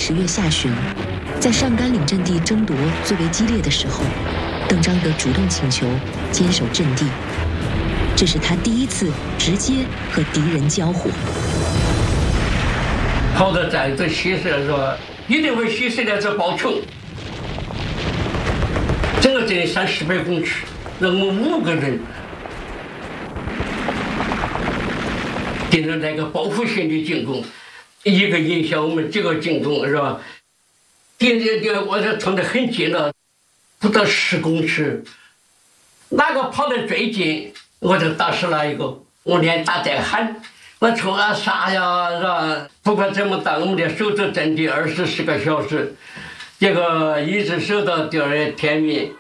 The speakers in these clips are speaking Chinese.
10月下旬，在上甘岭阵地争夺最为激烈的时候，邓章德主动请求坚守阵地，这是他第一次直接和敌人交火。 好的战士牺牲说，一定会牺牲的，这报仇。整个阵山1000公尺，让我们5个人顶着那个报复性的进攻，一个影响我们这个进攻是吧？敌人我这冲得很近了，不到10公尺，哪个跑得最近，我就打死了一个。我连打带喊，我冲啊杀呀是吧？不管怎么打，我们得守着阵地24个小时，这个一直守到第2天明。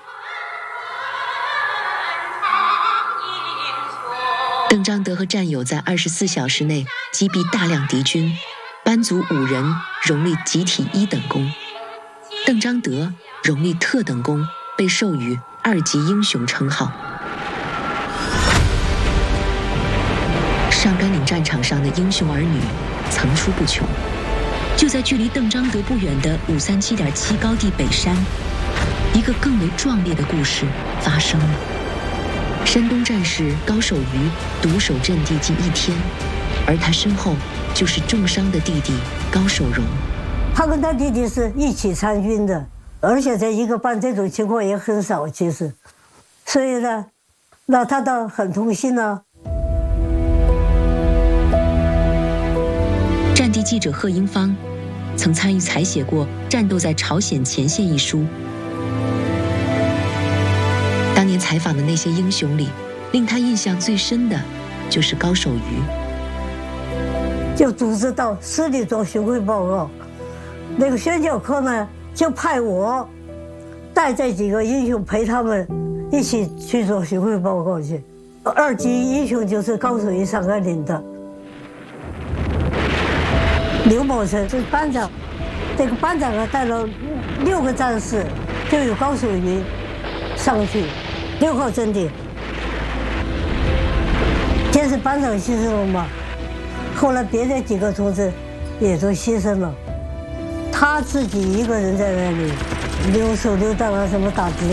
邓章德和战友在24小时内击毙大量敌军，班卒5人荣立集体1等功，邓章德荣立特等功，被授予2级英雄称号。上甘岭战场上的英雄儿女层出不穷。就在距离邓章德不远的537.7高地北山，一个更为壮烈的故事发生了。山东战士高守瑜独守阵地近1天，而他身后就是重伤的弟弟高守荣。 他跟他弟弟是一起参军的，而且在一个班这种情况也很少，其实，所以呢，那他倒很痛心啊。 战地记者贺英芳曾参与采写过《战斗在朝鲜前线》一书。当年采访的那些英雄里，令他印象最深的就是高守瑜。 就组织到市里做巡回报告，那个宣教科呢，就派我带这几个英雄陪他们一起去做巡回报告去。2级英雄就是高守瑜上甘岭的，刘某成是班长，这个班长呢带了6个战士，就有高守瑜上去6号阵地。先是班长牺牲了嘛，后来别的几个同志也都牺牲了，他自己一个人在那里留守留弹啊，什么打击。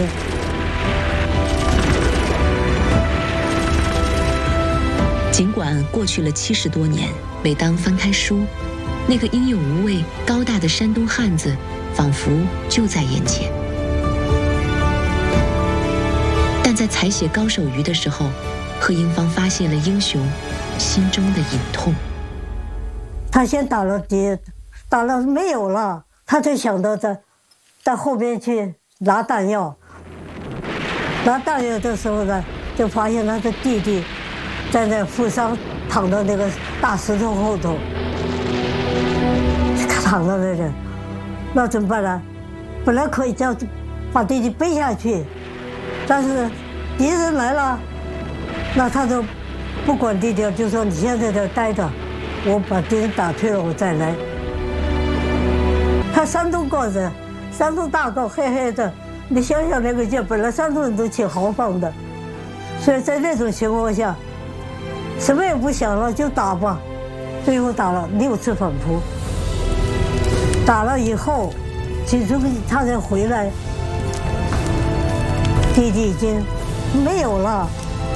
尽管过去了70多年，每当翻开书，那个英勇无畏、高大的山东汉子，仿佛就在眼前。但在采写高守瑜的时候，贺英芳发现了英雄心中的隐痛。 他先打了敌，打了没有了，他就想到到后边去拿弹药。拿弹药的时候呢，就发现他的弟弟在那负伤躺到那个大石头后头，躺到那里，那怎么办呢？本来可以叫把弟弟背下去，但是敌人来了，那他就不管弟弟，就说你先在这儿待着，我把敌人打退了我再来。他山东个子，山东大个黑黑的，你想想那个劲，本来山东人都挺豪放的，所以在那种情况下，什么也不想了就打吧。最后打了6次反扑，打了以后，其实他才回来，弟弟已经没有了，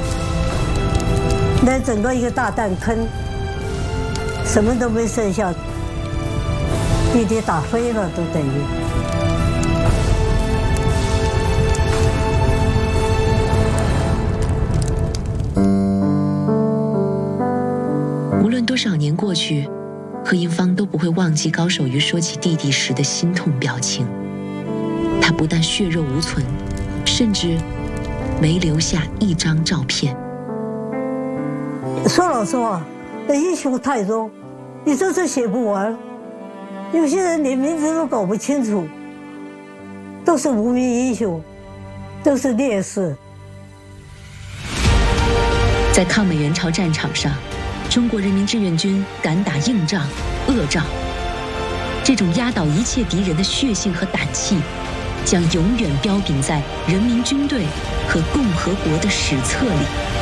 那整个一个大弹坑，什么都没剩下，弟弟打飞了都等于。 无论多少年过去，贺英芳都不会忘记高守瑜说起弟弟时的心痛表情。他不但血肉无存，甚至没留下一张照片。 说老实话，那英雄太多，你这次写不完。有些人连名字都搞不清楚，都是无名英雄，都是烈士。 在抗美援朝战场上，中国人民志愿军敢打硬仗、恶仗，这种压倒一切敌人的血性和胆气，将永远标炳在人民军队和共和国的史册里。